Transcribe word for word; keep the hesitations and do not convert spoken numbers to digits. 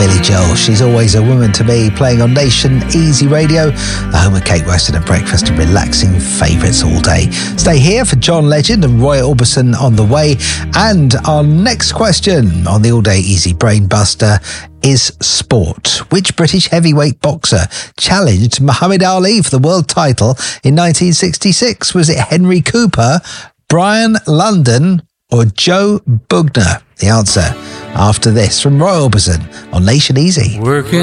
Billy Joel. She's always a woman to me, playing on Nation Easy Radio, the home of Kate Weston and breakfast and relaxing favourites all day. Stay here for John Legend and Roy Orbison on the way. And our next question on the All Day Easy Brain Buster is sport. Which British heavyweight boxer challenged Muhammad Ali for the world title in nineteen sixty-six? Was it Henry Cooper, Brian London, or Joe Bugner? The answer after this from Roy Orbison on Nation Easy. Working